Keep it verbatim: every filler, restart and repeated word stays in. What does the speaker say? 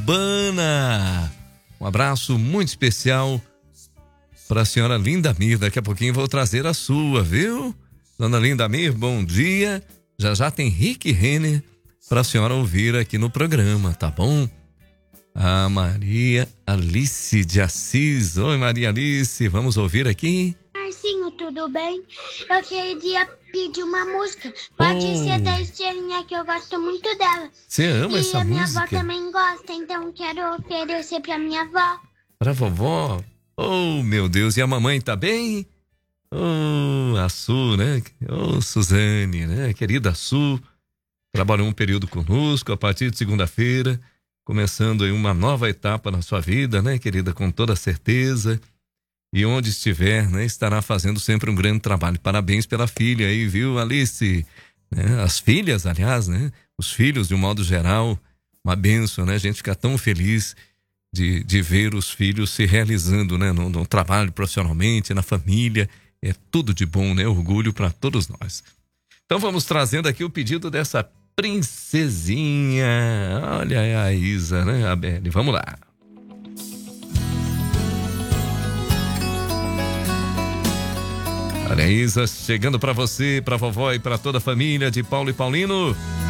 Bana. Um abraço muito especial para a senhora Lindamir. Daqui a pouquinho vou trazer a sua, viu? Dona Lindamir, bom dia. Já já tem Rick Renner para a senhora ouvir aqui no programa, tá bom? A Maria Alice de Assis. Oi, Maria Alice, vamos ouvir aqui? Marcinho, tudo bem? Eu queria pedir uma música. Pode Oh. ser da Estrelinha, que eu gosto muito dela. Você ama e essa a minha música? avó também gosta, então quero oferecer pra minha avó. Pra vovó? Oh, meu Deus, e a mamãe tá bem? Oh, a Su, né? Oh, Suzane, né? Querida Su, trabalhou um período conosco a partir de segunda-feira, começando aí uma nova etapa na sua vida, né, querida? Com toda certeza. E onde estiver, né, estará fazendo sempre um grande trabalho. Parabéns pela filha aí, viu, Alice? Né? As filhas, aliás, né? Os filhos, de um modo geral, uma bênção, né? A gente fica tão feliz de, de ver os filhos se realizando, né? No, no trabalho, profissionalmente, na família. É tudo de bom, né? Orgulho para todos nós. Então vamos trazendo aqui o pedido dessa princesinha. Olha a Isa, né, a Beli? Vamos lá. Olha a Isa chegando para você, para vovó e para toda a família de Paulo e Paulino.